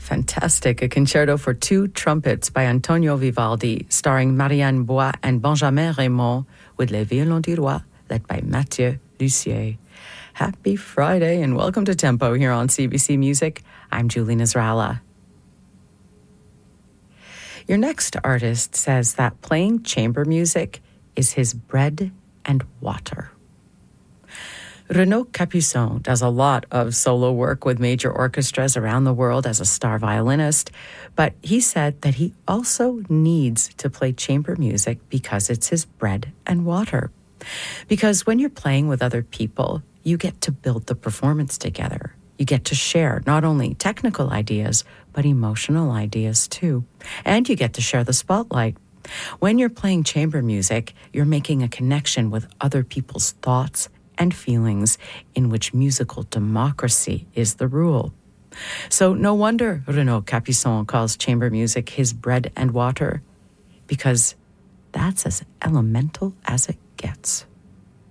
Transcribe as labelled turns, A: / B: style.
A: Fantastic. A concerto for two trumpets by Antonio Vivaldi, starring Marianne Bois and Benjamin Raymond, with Les Violons du Roi, led by Mathieu Lussier. Happy Friday and welcome to Tempo here on CBC Music. I'm Julie Nasrallah. Your next artist says that playing chamber music is his bread and water. Renaud Capuçon does a lot of solo work with major orchestras around the world as a star violinist, but he said that he also needs to play chamber music because it's his bread and water. Because when you're playing with other people, you get to build the performance together. You get to share not only technical ideas, but emotional ideas too. And you get to share the spotlight. When you're playing chamber music, you're making a connection with other people's thoughts and feelings, in which musical democracy is the rule. So no wonder Renaud Capuçon calls chamber music his bread and water, because that's as elemental as it gets.